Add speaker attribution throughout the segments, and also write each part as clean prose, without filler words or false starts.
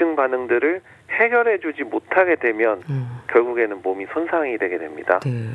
Speaker 1: 염증 반응들을 해결해주지 못하게 되면 결국에는 몸이 손상이 되게 됩니다.
Speaker 2: 네.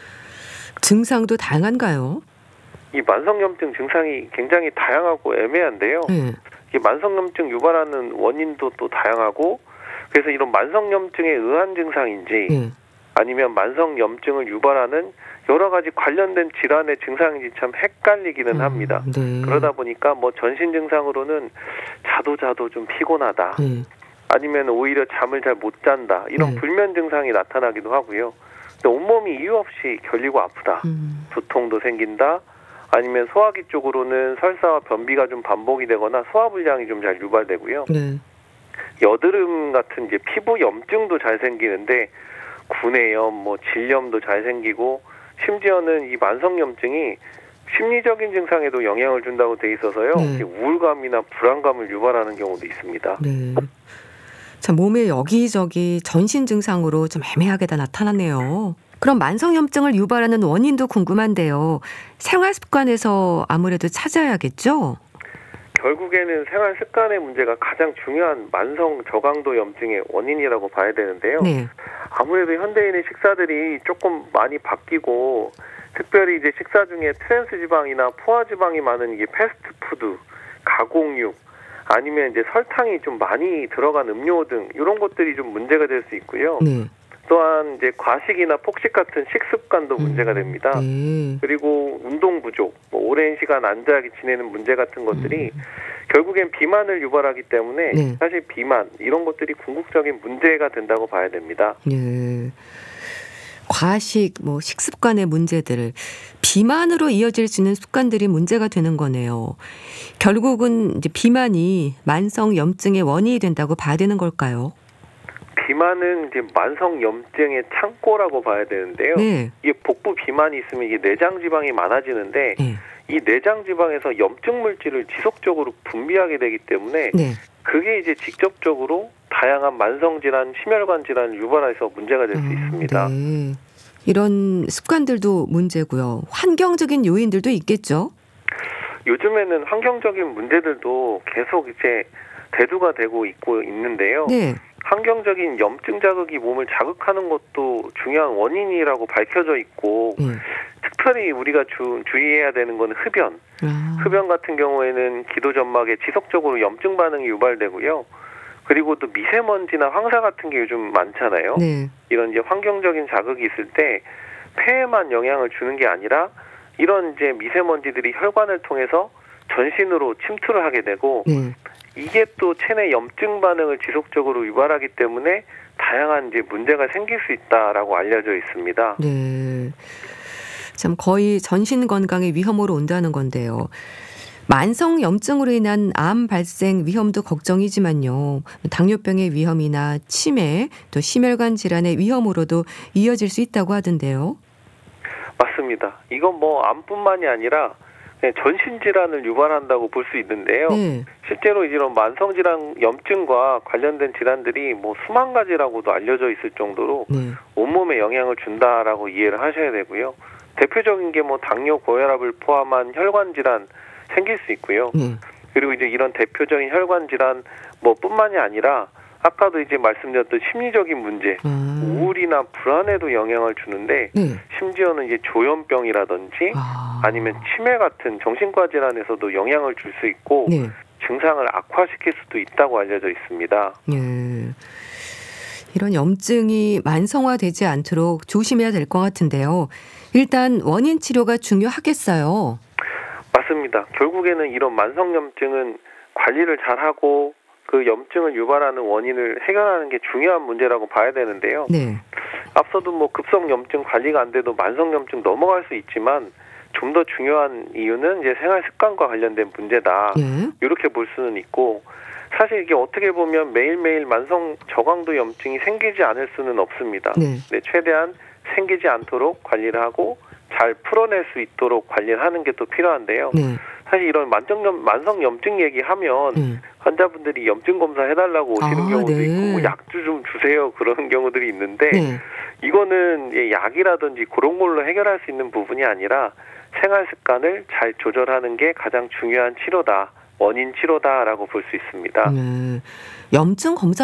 Speaker 2: 증상도 다양한가요?
Speaker 1: 이 만성염증 증상이 굉장히 다양하고 애매한데요.
Speaker 2: 네.
Speaker 1: 이 만성염증 유발하는 원인도 또 다양하고, 그래서 이런 만성염증에 의한 증상인지
Speaker 2: 네.
Speaker 1: 아니면 만성염증을 유발하는 여러 가지 관련된 질환의 증상인지 참 헷갈리기는 합니다.
Speaker 2: 네.
Speaker 1: 그러다 보니까 뭐 전신 증상으로는 자도 좀 피곤하다,
Speaker 2: 네.
Speaker 1: 아니면 오히려 잠을 잘 못 잔다, 이런
Speaker 2: 네.
Speaker 1: 불면 증상이 나타나기도 하고요. 근데 온몸이 이유 없이 결리고 아프다, 두통도 생긴다, 아니면 소화기 쪽으로는 설사와 변비가 좀 반복이 되거나 소화불량이 좀 잘 유발되고요.
Speaker 2: 네.
Speaker 1: 여드름 같은 이제 피부 염증도 잘 생기는데 구내염, 뭐 질염도 잘 생기고, 심지어는 이 만성염증이 심리적인 증상에도 영향을 준다고 돼 있어서요.
Speaker 2: 네.
Speaker 1: 우울감이나 불안감을 유발하는 경우도 있습니다.
Speaker 2: 네. 참 몸에 여기저기 전신 증상으로 좀 애매하게 다 나타나네요. 그럼 만성염증을 유발하는 원인도 궁금한데요. 생활 습관에서 아무래도 찾아야겠죠?
Speaker 1: 결국에는 생활 습관의 문제가 가장 중요한 만성 저강도 염증의 원인이라고 봐야 되는데요.
Speaker 2: 네.
Speaker 1: 아무래도 현대인의 식사들이 조금 많이 바뀌고, 특별히 이제 식사 중에 트랜스 지방이나 포화 지방이 많은 이게 패스트푸드, 가공육, 아니면 이제 설탕이 좀 많이 들어간 음료 등 이런 것들이 좀 문제가 될 수 있고요.
Speaker 2: 네.
Speaker 1: 또한 이제 과식이나 폭식 같은 식습관도 문제가 됩니다.
Speaker 2: 네.
Speaker 1: 그리고 운동 부족, 뭐 오랜 시간 앉아 지내는 문제 같은 것들이 결국엔 비만을 유발하기 때문에
Speaker 2: 네.
Speaker 1: 사실 비만 이런 것들이 궁극적인 문제가 된다고 봐야 됩니다.
Speaker 2: 네. 과식, 뭐 식습관의 문제들, 비만으로 이어질 수 있는 습관들이 문제가 되는 거네요. 결국은 이제 비만이 만성 염증의 원인이 된다고 봐야 되는 걸까요?
Speaker 1: 비만은 이제 만성 염증의 창고라고 봐야 되는데요.
Speaker 2: 네.
Speaker 1: 이게 복부 비만이 있으면 이게 내장 지방이 많아지는데
Speaker 2: 네.
Speaker 1: 이 내장 지방에서 염증 물질을 지속적으로 분비하게 되기 때문에
Speaker 2: 네.
Speaker 1: 그게 이제 직접적으로 다양한 만성 질환, 심혈관 질환을 유발해서 문제가 될 수 있습니다.
Speaker 2: 네. 이런 습관들도 문제고요. 환경적인 요인들도 있겠죠?
Speaker 1: 요즘에는 환경적인 문제들도 계속 이제 대두가 되고 있는데요.
Speaker 2: 네.
Speaker 1: 환경적인 염증 자극이 몸을 자극하는 것도 중요한 원인이라고 밝혀져 있고, 특별히 우리가 주의해야 되는 건 흡연. 흡연 같은 경우에는 기도점막에 지속적으로 염증 반응이 유발되고요. 그리고 또 미세먼지나 황사 같은 게 요즘 많잖아요.
Speaker 2: 네.
Speaker 1: 이런 이제 환경적인 자극이 있을 때 폐에만 영향을 주는 게 아니라 이런 이제 미세먼지들이 혈관을 통해서 전신으로 침투를 하게 되고,
Speaker 2: 네.
Speaker 1: 이게 또 체내 염증 반응을 지속적으로 유발하기 때문에 다양한 이제 문제가 생길 수 있다라고 알려져 있습니다.
Speaker 2: 네. 참 거의 전신 건강의 위험으로 온다는 건데요. 만성 염증으로 인한 암 발생 위험도 걱정이지만요. 당뇨병의 위험이나 치매, 또 심혈관 질환의 위험으로도 이어질 수 있다고 하던데요.
Speaker 1: 맞습니다. 이건 뭐 암뿐만이 아니라 전신 질환을 유발한다고 볼 수 있는데요.
Speaker 2: 네.
Speaker 1: 실제로 이런 만성 질환 염증과 관련된 질환들이 뭐 수만 가지라고도 알려져 있을 정도로
Speaker 2: 네.
Speaker 1: 온몸에 영향을 준다라고 이해를 하셔야 되고요. 대표적인 게 뭐 당뇨, 고혈압을 포함한 혈관 질환 생길 수 있고요.
Speaker 2: 네.
Speaker 1: 그리고 이제 이런 대표적인 혈관 질환 뭐 뿐만이 아니라 아까도 이제 말씀드렸던 심리적인 문제, 우울이나 불안에도 영향을 주는데,
Speaker 2: 네.
Speaker 1: 심지어는 이제 조현병이라든지 아니면 치매 같은 정신과 질환에서도 영향을 줄 수 있고,
Speaker 2: 네.
Speaker 1: 증상을 악화시킬 수도 있다고 알려져 있습니다.
Speaker 2: 네. 이런 염증이 만성화되지 않도록 조심해야 될 것 같은데요. 일단 원인 치료가 중요하겠어요.
Speaker 1: 맞습니다. 결국에는 이런 만성염증은 관리를 잘하고 그 염증을 유발하는 원인을 해결하는 게 중요한 문제라고 봐야 되는데요.
Speaker 2: 네.
Speaker 1: 앞서도 뭐 급성염증 관리가 안 돼도 만성염증 넘어갈 수 있지만 좀 더 중요한 이유는 이제 생활 습관과 관련된 문제다.
Speaker 2: 네.
Speaker 1: 이렇게 볼 수는 있고, 사실 이게 어떻게 보면 매일매일 만성 저강도 염증이 생기지 않을 수는 없습니다.
Speaker 2: 네.
Speaker 1: 네, 최대한 생기지 않도록 관리를 하고 잘 풀어낼 수 있도록 관리를 하는 게 또 필요한데요.
Speaker 2: 네.
Speaker 1: 사실 이런 만성 염증 얘기하면 환자분들이 염증 검사 해달라고 오시는 경우도
Speaker 2: 네.
Speaker 1: 있고, 뭐 약주 좀 주세요 그런 경우들이 있는데,
Speaker 2: 네.
Speaker 1: 이거는 약이라든지 그런 걸로 해결할 수 있는 부분이 아니라 생활 습관을 잘 조절하는 게 가장 중요한 치료다, 원인 치료다라고 볼 수 있습니다.
Speaker 2: 네. 염증 검사